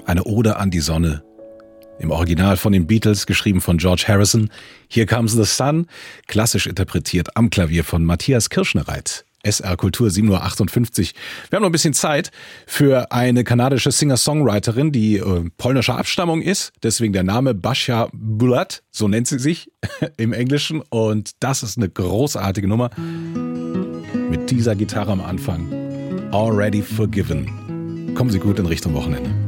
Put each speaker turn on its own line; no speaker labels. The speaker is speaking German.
Eine Ode an die Sonne. Im Original von den Beatles, geschrieben von George Harrison. Here Comes the Sun, klassisch interpretiert am Klavier von Matthias Kirschnereit. SR Kultur 7.58 Uhr. Wir haben noch ein bisschen Zeit für eine kanadische Singer-Songwriterin, die polnischer Abstammung ist. Deswegen der Name Basia Bulat, so nennt sie sich im Englischen. Und das ist eine großartige Nummer. Mit dieser Gitarre am Anfang. Already Forgiven. Kommen Sie gut in Richtung Wochenende.